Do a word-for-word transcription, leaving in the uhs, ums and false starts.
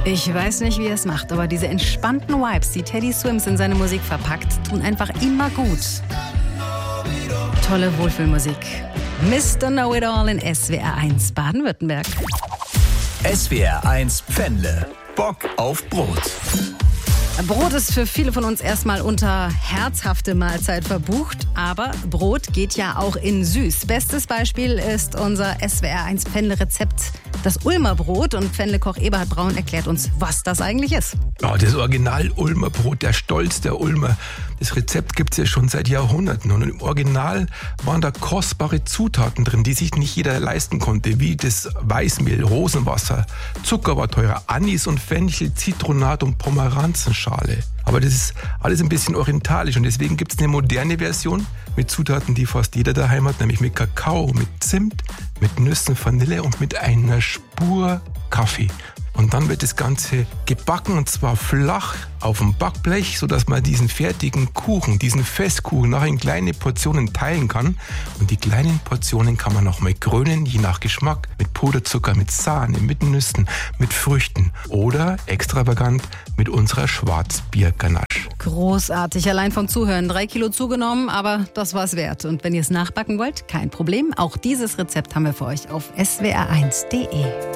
Ich weiß nicht, wie er es macht, aber diese entspannten Vibes, die Teddy Swims in seine Musik verpackt, tun einfach immer gut. Tolle Wohlfühlmusik. Mister Know-it-all in S W R eins Baden-Württemberg. S W R eins Pfändle. Bock auf Brot. Brot ist für viele von uns erstmal unter herzhafte Mahlzeit verbucht, aber Brot geht ja auch in süß. Bestes Beispiel ist unser S W R eins Pfändle-Rezept, das Ulmer Brot. Und Pfändle-Koch Eberhard Braun erklärt uns, was das eigentlich ist. Oh, das Original Ulmer Brot, der Stolz der Ulmer. Das Rezept gibt es ja schon seit Jahrhunderten. Und im Original waren da kostbare Zutaten drin, die sich nicht jeder leisten konnte, wie das Weißmehl, Rosenwasser, Zucker war teurer, Anis und Fenchel, Zitronat und Pomeranzenschale. Aber das ist alles ein bisschen orientalisch und deswegen gibt es eine moderne Version mit Zutaten, die fast jeder daheim hat, nämlich mit Kakao, mit Zimt, mit Nüssen, Vanille und mit einer Spur Kaffee. Und dann wird das Ganze gebacken und zwar flach auf dem Backblech, sodass man diesen fertigen Kuchen, diesen Festkuchen nachher in kleine Portionen teilen kann. Und die kleinen Portionen kann man nochmal krönen, je nach Geschmack, mit Puderzucker, mit Sahne, mit Nüssen, mit Früchten oder extravagant mit unserer Schwarzbierganache. Großartig, allein vom Zuhören. Drei Kilo zugenommen, aber das war's wert. Und wenn ihr es nachbacken wollt, kein Problem. Auch dieses Rezept haben wir für euch auf S W R eins punkt de.